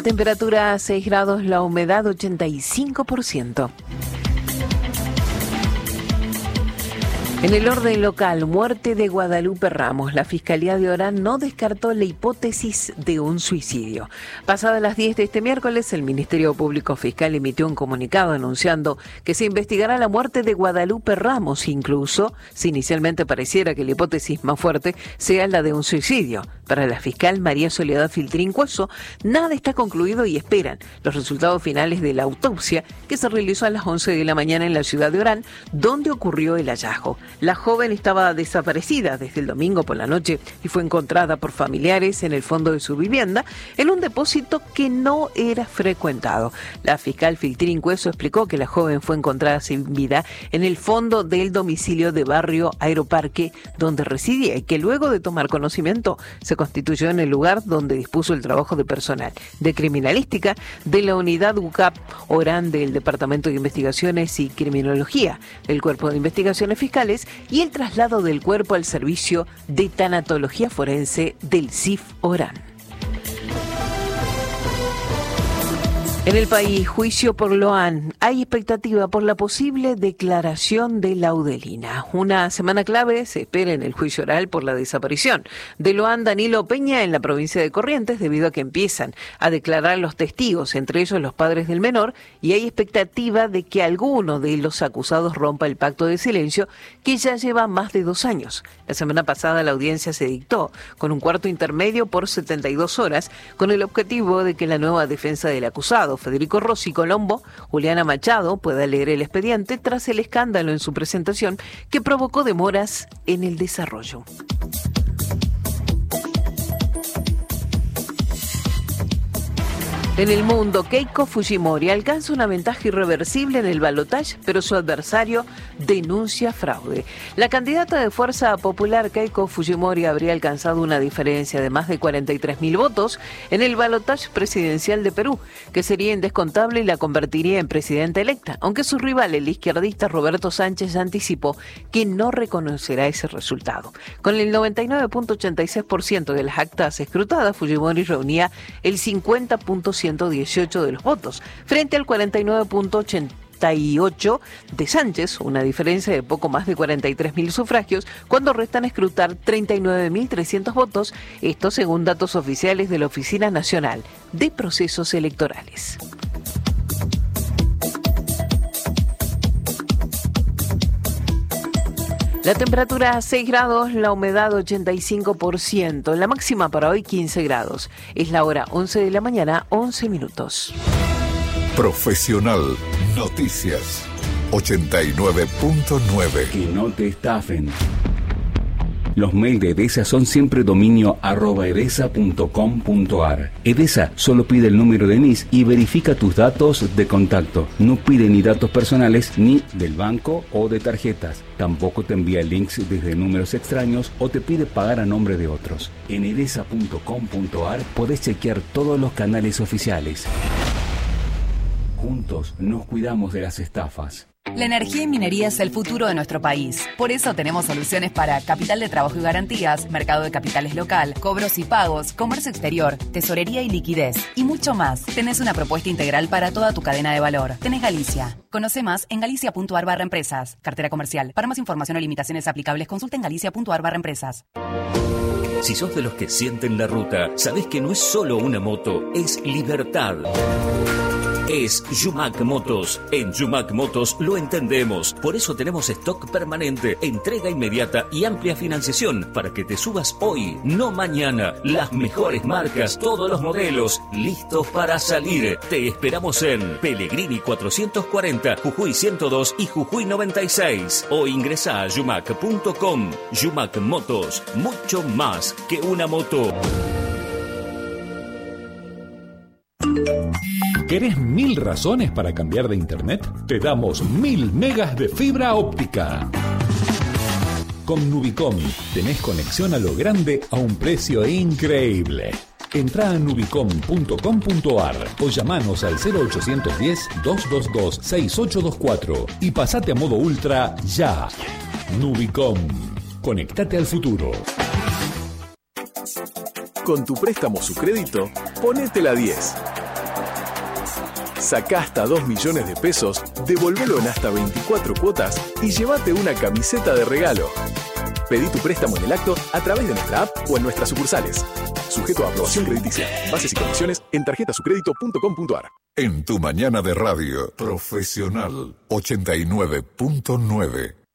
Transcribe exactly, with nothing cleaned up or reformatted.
temperatura seis grados, la humedad ochenta y cinco por ciento. En el orden local, muerte de Guadalupe Ramos. La Fiscalía de Orán no descartó la hipótesis de un suicidio. Pasadas las diez de este miércoles, el Ministerio Público Fiscal emitió un comunicado anunciando que se investigará la muerte de Guadalupe Ramos, incluso si inicialmente pareciera que la hipótesis más fuerte sea la de un suicidio. Para la fiscal María Soledad Filtrín Cueso, nada está concluido y esperan los resultados finales de la autopsia que se realizó a las once de la mañana en la ciudad de Orán, donde ocurrió el hallazgo. La joven estaba desaparecida desde el domingo por la noche y fue encontrada por familiares en el fondo de su vivienda en un depósito que no era frecuentado. La fiscal Filtrín Cueso explicó que la joven fue encontrada sin vida en el fondo del domicilio de barrio Aeroparque donde residía y que luego de tomar conocimiento se constituyó en el lugar donde dispuso el trabajo de personal de criminalística de la unidad U C A P Orán del Departamento de Investigaciones y Criminología del Cuerpo de Investigaciones Fiscales y el traslado del cuerpo al servicio de tanatología forense del C I F Orán. En el país, juicio por Loan. Hay expectativa por la posible declaración de Laudelina. Una semana clave se espera en el juicio oral por la desaparición de Loan Danilo Peña en la provincia de Corrientes, debido a que empiezan a declarar los testigos, entre ellos los padres del menor, y hay expectativa de que alguno de los acusados rompa el pacto de silencio que ya lleva más de dos años. La semana pasada la audiencia se dictó con un cuarto intermedio por setenta y dos horas, con el objetivo de que la nueva defensa del acusado, Federico Rossi Colombo, Juliana Machado, pueda leer el expediente tras el escándalo en su presentación que provocó demoras en el desarrollo. En el mundo, Keiko Fujimori alcanza una ventaja irreversible en el balotaje, pero su adversario denuncia fraude. La candidata de Fuerza Popular, Keiko Fujimori, habría alcanzado una diferencia de más de cuarenta y tres mil votos en el balotaje presidencial de Perú, que sería indescontable y la convertiría en presidenta electa, aunque su rival, el izquierdista Roberto Sánchez, anticipó que no reconocerá ese resultado. Con el noventa y nueve punto ochenta y seis por ciento de las actas escrutadas, Fujimori reunía el cincuenta punto ciento dieciocho de los votos, frente al cuarenta y nueve punto ochenta y ocho de Sánchez, una diferencia de poco más de cuarenta y tres mil sufragios, cuando restan escrutar treinta y nueve mil trescientos votos, esto según datos oficiales de la Oficina Nacional de Procesos Electorales. La temperatura seis grados, la humedad ochenta y cinco por ciento, la máxima para hoy quince grados. Es la hora once de la mañana, once minutos. Profesional Noticias ochenta y nueve punto nueve. Que no te estafen. Los mails de Edesa son siempre dominio arroba edesa punto com punto ar. Edesa solo pide el número de N I S y verifica tus datos de contacto. No pide ni datos personales ni del banco o de tarjetas. Tampoco te envía links desde números extraños o te pide pagar a nombre de otros. En edesa punto com punto ar podés chequear todos los canales oficiales. Juntos nos cuidamos de las estafas. La energía y minería es el futuro de nuestro país. Por eso tenemos soluciones para capital de trabajo y garantías, mercado de capitales local, cobros y pagos, comercio exterior, tesorería y liquidez, y mucho más. Tenés una propuesta integral para toda tu cadena de valor. Tenés Galicia. Conoce más en galicia punto ar barra empresas. Cartera comercial. Para más información o limitaciones aplicables, consulta en galicia punto ar barra empresas. Si sos de los que sienten la ruta, sabés que no es solo una moto, es libertad. Es Yumac Motos. En Yumac Motos lo entendemos. Por eso tenemos stock permanente, entrega inmediata y amplia financiación para que te subas hoy, no mañana. Las mejores marcas, todos los modelos, listos para salir. Te esperamos en Pellegrini cuatrocientos cuarenta, Jujuy ciento dos y Jujuy noventa y seis. O ingresa a yumac punto com. Yumac Motos, mucho más que una moto. ¿Querés mil razones para cambiar de internet? Te damos mil megas de fibra óptica. Con Nubicom tenés conexión a lo grande a un precio increíble. Entrá a nubicom punto com punto ar o llamanos al cero ochocientos diez, doscientos veintidós, sesenta y ocho veinticuatro y pasate a modo ultra ya. Nubicom. Conectate al futuro. Con tu préstamo Su Crédito, ponete la diez. Sacá hasta dos millones de pesos, devolvelo en hasta veinticuatro cuotas y llévate una camiseta de regalo. Pedí tu préstamo en el acto a través de nuestra app o en nuestras sucursales. Sujeto a aprobación crediticia. Bases y condiciones en tarjeta su crédito punto com punto a r. En tu mañana de radio, Profesional ochenta y nueve punto nueve.